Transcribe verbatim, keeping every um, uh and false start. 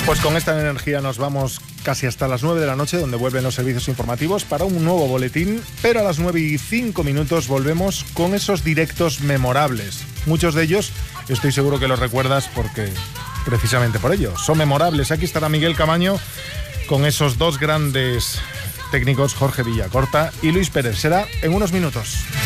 Pues con esta energía nos vamos casi hasta las nueve de la noche, donde vuelven los servicios informativos para un nuevo boletín, pero a las nueve y cinco minutos volvemos con esos directos memorables. Muchos de ellos estoy seguro que los recuerdas porque precisamente por ello son memorables. Aquí estará Miguel Camaño con esos dos grandes técnicos, Jorge Villacorta y Luis Pérez. Será en unos minutos.